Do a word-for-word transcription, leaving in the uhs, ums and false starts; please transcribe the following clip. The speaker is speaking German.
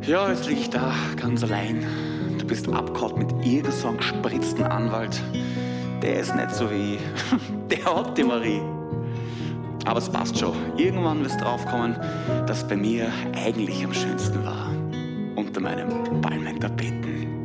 Ja, jetzt lieg ich da, ganz allein. Du bist abgehauen mit irgend so einem gespritzten Anwalt. Der ist nicht so wie ich. Der hat die Marie. Aber es passt schon. Irgendwann wirst du draufkommen, dass bei mir eigentlich am schönsten war. Unter meinem Palmentapeten.